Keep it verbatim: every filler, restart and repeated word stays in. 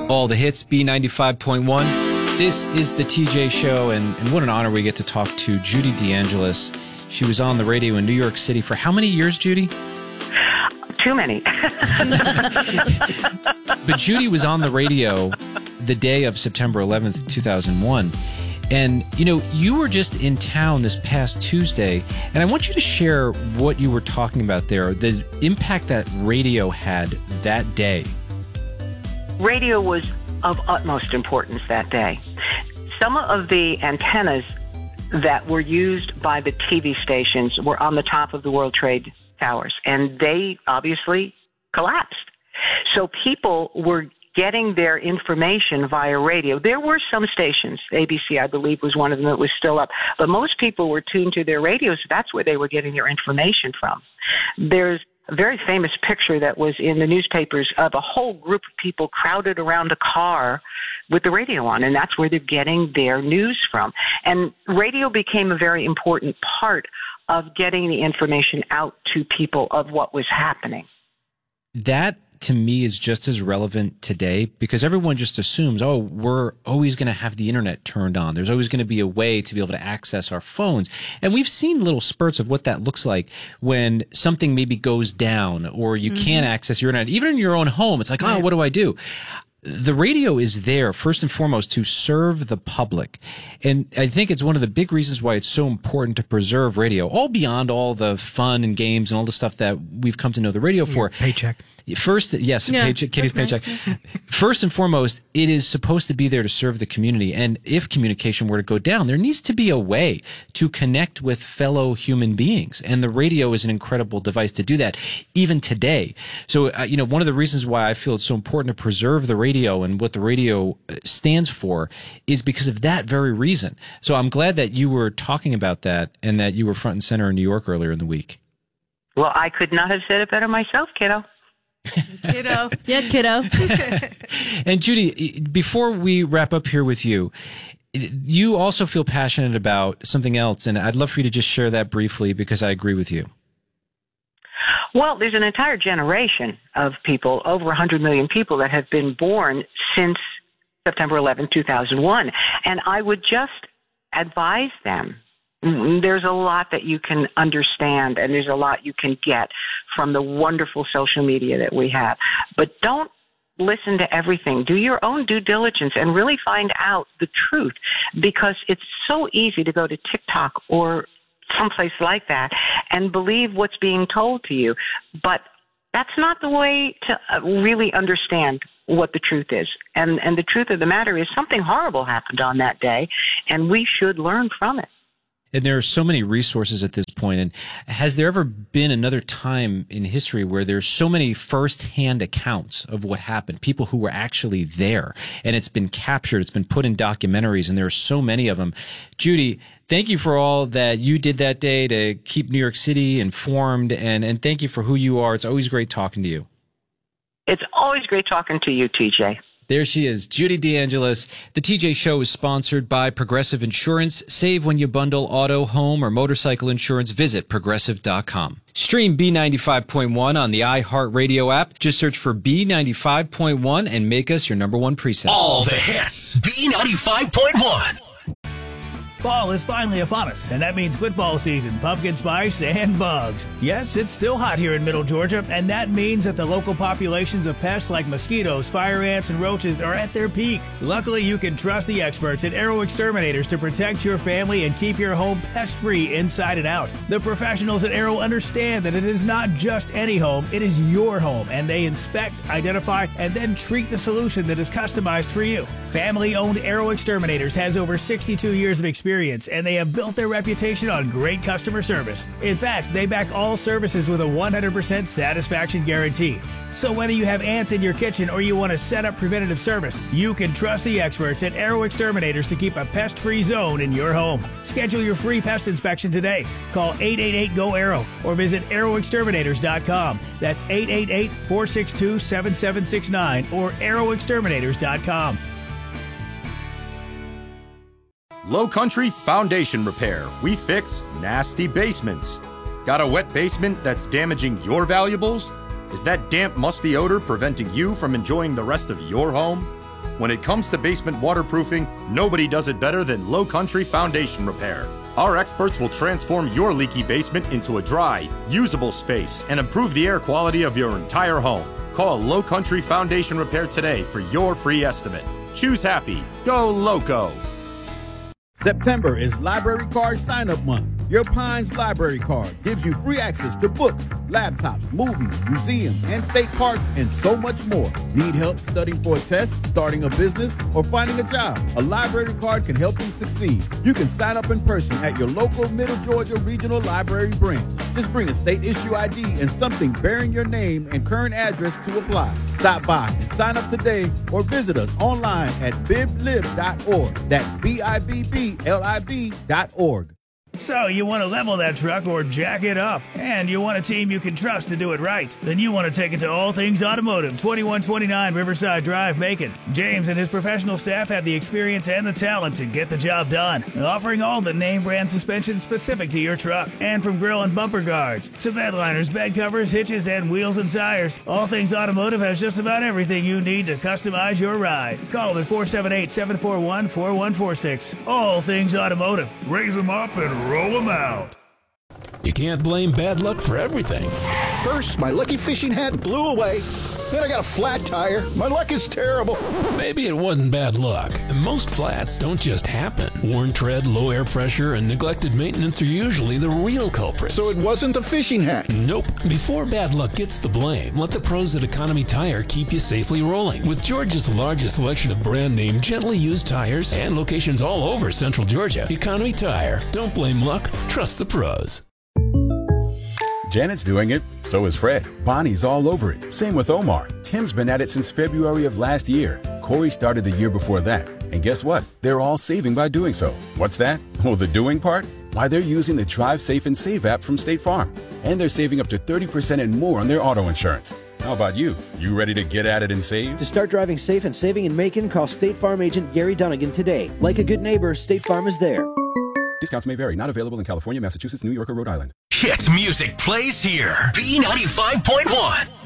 All the hits, B ninety-five point one. This is the T J Show, and, and what an honor we get to talk to Judy DeAngelis. She was on the radio in New York City for how many years, Judy? Too many. But Judy was on the radio the day of September eleventh, two thousand one. And, you know, you were just in town this past Tuesday, and I want you to share what you were talking about there, the impact that radio had that day. Radio was of utmost importance that day. Some of the antennas that were used by the T V stations were on the top of the World Trade Towers, and they obviously collapsed. So people were getting their information via radio. There were some stations, A B C, I believe, was one of them that was still up, but most people were tuned to their radios. That's where they were getting their information from. There's a very famous picture that was in the newspapers of a whole group of people crowded around a car with the radio on, and that's where they're getting their news from. And radio became a very important part of getting the information out to people of what was happening. That, to me, is just as relevant today because everyone just assumes, oh, we're always going to have the internet turned on. There's always going to be a way to be able to access our phones. And we've seen little spurts of what that looks like when something maybe goes down or you mm-hmm. can't access your internet. Even in your own home, it's like, oh, what do I do? The radio is there, first and foremost, to serve the public. And I think it's one of the big reasons why it's so important to preserve radio, all beyond all the fun and games and all the stuff that we've come to know the radio for. Paycheck. First, yes, yeah, paycheck, Kitty's nice. paycheck. First and foremost, it is supposed to be there to serve the community. And if communication were to go down, there needs to be a way to connect with fellow human beings. And the radio is an incredible device to do that, even today. So, uh, you know, one of the reasons why I feel it's so important to preserve the radio and what the radio stands for is because of that very reason. So I'm glad that you were talking about that and that you were front and center in New York earlier in the week. Well, I could not have said it better myself, kiddo. Kiddo. Yeah, kiddo. And Judy, before we wrap up here with you, you also feel passionate about something else, and I'd love for you to just share that briefly because I agree with you. Well, there's an entire generation of people, over one hundred million people, that have been born since September eleventh, two thousand one, and I would just advise them. There's a lot that you can understand, and there's a lot you can get from the wonderful social media that we have. But don't listen to everything. Do your own due diligence and really find out the truth, because it's so easy to go to TikTok or someplace like that and believe what's being told to you. But that's not the way to really understand what the truth is. And, and the truth of the matter is something horrible happened on that day, and we should learn from it. And there are so many resources at this point. And has there ever been another time in history where there's so many first-hand accounts of what happened, people who were actually there, and it's been captured, it's been put in documentaries, and there are so many of them. Judy, thank you for all that you did that day to keep New York City informed, and, and thank you for who you are. It's always great talking to you. It's always great talking to you, T J. There she is, Judy DeAngelis. The T J Show is sponsored by Progressive Insurance. Save when you bundle auto, home, or motorcycle insurance. Visit progressive dot com. Stream B ninety-five point one on the iHeartRadio app. Just search for B ninety-five point one and make us your number one preset. All the hits, B ninety-five point one. Fall is finally upon us, and that means football season, pumpkin spice, and bugs. Yes, it's still hot here in Middle Georgia, and that means that the local populations of pests like mosquitoes, fire ants, and roaches are at their peak. Luckily, you can trust the experts at Arrow Exterminators to protect your family and keep your home pest-free inside and out. The professionals at Arrow understand that it is not just any home, it is your home, and they inspect, identify, and then treat the solution that is customized for you. Family-owned Arrow Exterminators has over sixty-two years of experience, and they have built their reputation on great customer service. In fact, they back all services with a one hundred percent satisfaction guarantee. So whether you have ants in your kitchen or you want to set up preventative service, you can trust the experts at Arrow Exterminators to keep a pest-free zone in your home. Schedule your free pest inspection today. Call eight eight eight, G O, ARROW or visit arrow exterminators dot com. That's eight eight eight, four six two, seven seven six nine or arrow exterminators dot com. Low Country Foundation Repair. We fix nasty basements. Got a wet basement that's damaging your valuables? Is that damp, musty odor preventing you from enjoying the rest of your home? When it comes to basement waterproofing, nobody does it better than Low Country Foundation Repair. Our experts will transform your leaky basement into a dry, usable space and improve the air quality of your entire home. Call Low Country Foundation Repair today for your free estimate. Choose happy. Go Loco. September is Library Card Sign-Up Month. Your Pines Library Card gives you free access to books, laptops, movies, museums, and state parks, and so much more. Need help studying for a test, starting a business, or finding a job? A library card can help you succeed. You can sign up in person at your local Middle Georgia Regional Library branch. Just bring a state-issue I D and something bearing your name and current address to apply. Stop by and sign up today or visit us online at biblib dot org. That's B I B B L I B dot org. So you want to level that truck or jack it up, and you want a team you can trust to do it right. Then you want to take it to All Things Automotive, twenty-one twenty-nine Riverside Drive, Macon. James and his professional staff have the experience and the talent to get the job done, offering all the name brand suspension specific to your truck. And from grill and bumper guards to bed liners, bed covers, hitches, and wheels and tires, All Things Automotive has just about everything you need to customize your ride. Call them at four seven eight, seven four one, four one four six. All Things Automotive. Raise them up and roll them out. You can't blame bad luck for everything. First, my lucky fishing hat blew away. Then I got a flat tire. My luck is terrible. Maybe it wasn't bad luck. Most flats don't just happen. Worn tread, low air pressure, and neglected maintenance are usually the real culprits. So it wasn't a fishing hat? Nope. Before bad luck gets the blame, let the pros at Economy Tire keep you safely rolling. With Georgia's largest selection of brand name, gently used tires and locations all over Central Georgia, Economy Tire. Don't blame luck. Trust the pros. Janet's doing it, so is Fred. Bonnie's all over it. Same with Omar. Tim's been at it since February of last year. Corey started the year before that. And guess what? They're all saving by doing so. What's that? Oh, the doing part? Why, they're using the Drive Safe and Save app from State Farm. And they're saving up to thirty percent and more on their auto insurance. How about you? You ready to get at it and save? To start driving safe and saving in Macon, call State Farm agent Gary Dunnigan today. Like a good neighbor, State Farm is there. Discounts may vary. Not available in California, Massachusetts, New York, or Rhode Island. Hit music plays here. B ninety-five point one.